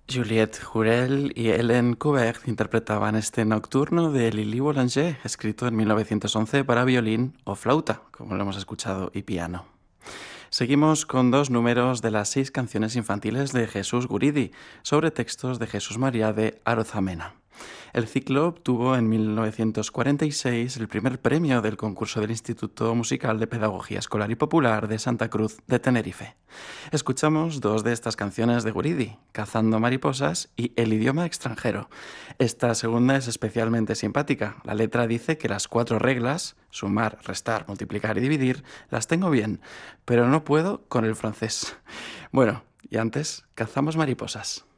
Juliette Jurel y Hélène Coubert interpretaban este nocturno de Lili Boulanger, escrito en 1911 para violín o flauta, como lo hemos escuchado, y piano. Seguimos con dos números de las 6 canciones infantiles de Jesús Guridi, sobre textos de Jesús María de Arozamena. El ciclo obtuvo en 1946 el primer premio del concurso del Instituto Musical de Pedagogía Escolar y Popular de Santa Cruz de Tenerife. Escuchamos dos de estas canciones de Guridi, Cazando mariposas y El idioma extranjero. Esta segunda es especialmente simpática. La letra dice que las 4 reglas, sumar, restar, multiplicar y dividir, las tengo bien, pero no puedo con el francés. Bueno, y antes, cazamos mariposas.